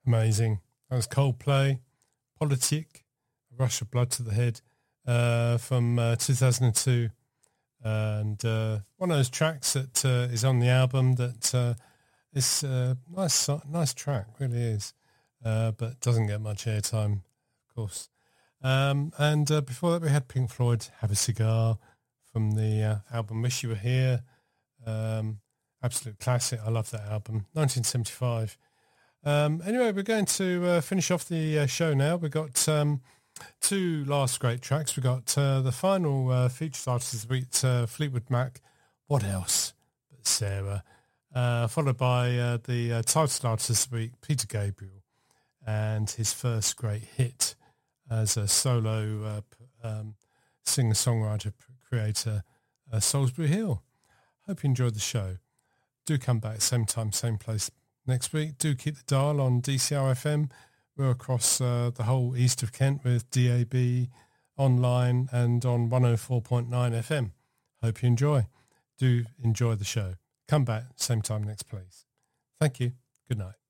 Amazing. That was Coldplay, Politik, A Rush of Blood to the Head from 2002. And one of those tracks that is on the album that is a nice track, really is, but doesn't get much airtime, of course. And before that we had Pink Floyd, Have a Cigar, from the album Wish You Were Here. Absolute classic. I love that album. 1975. Anyway, we're going to finish off the show now. We've got two last great tracks. We've got the final featured artist this week, Fleetwood Mac, What Else But Sarah, followed by the title artist this week, Peter Gabriel, and his first great hit as a solo singer-songwriter creator, Salisbury Hill. Hope you enjoyed the show. Do come back same time, same place next week. Do keep the dial on DCR FM. We're across the whole east of Kent with DAB, online and on 104.9 FM. Hope you enjoy. Do enjoy the show. Come back same time next place. Thank you. Good night.